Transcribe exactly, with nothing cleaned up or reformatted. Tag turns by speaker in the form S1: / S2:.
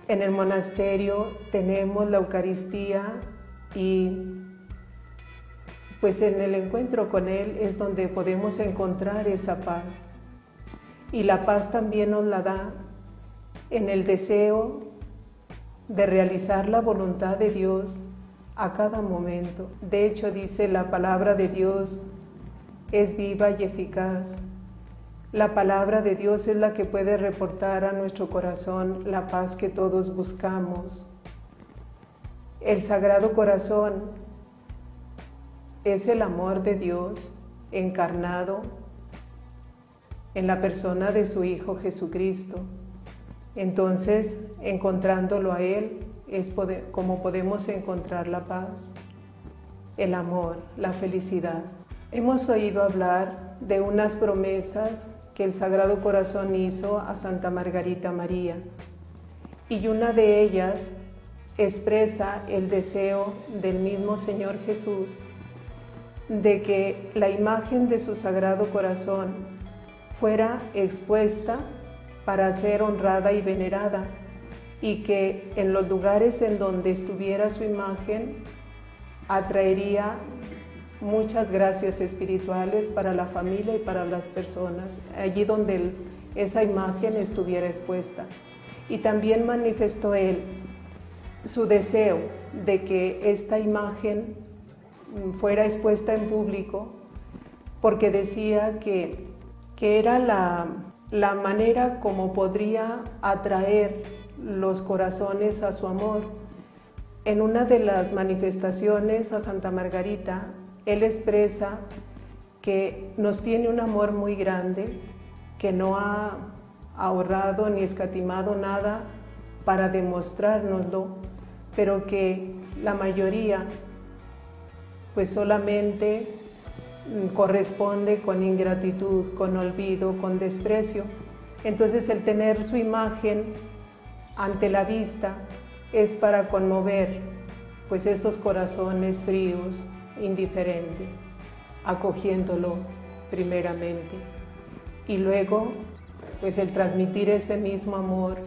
S1: En el monasterio tenemos la Eucaristía y pues en el encuentro con Él es donde podemos encontrar esa paz. Y la paz también nos la da en el deseo de realizar la voluntad de Dios a cada momento. De hecho, dice la palabra de Dios es viva y eficaz. La palabra de Dios es la que puede reportar a nuestro corazón la paz que todos buscamos. El Sagrado Corazón es el amor de Dios encarnado en la persona de su Hijo Jesucristo. Entonces, encontrándolo a Él, es como podemos encontrar la paz, el amor, la felicidad. Hemos oído hablar de unas promesas que el Sagrado Corazón hizo a Santa Margarita María, y una de ellas expresa el deseo del mismo Señor Jesús de que la imagen de su Sagrado Corazón fuera expuesta para ser honrada y venerada, y que en los lugares en donde estuviera su imagen atraería muchas gracias espirituales para la familia y para las personas, allí donde el, esa imagen estuviera expuesta. Y también manifestó él su deseo de que esta imagen fuera expuesta en público, porque decía que, que era la, la manera como podría atraer los corazones a su amor. En una de las manifestaciones a Santa Margarita, él expresa que nos tiene un amor muy grande, que no ha ahorrado ni escatimado nada para demostrárnoslo, pero que la mayoría pues solamente corresponde con ingratitud, con olvido, con desprecio. Entonces el tener su imagen ante la vista es para conmover pues esos corazones fríos, indiferentes, acogiéndolo primeramente, y luego pues el transmitir ese mismo amor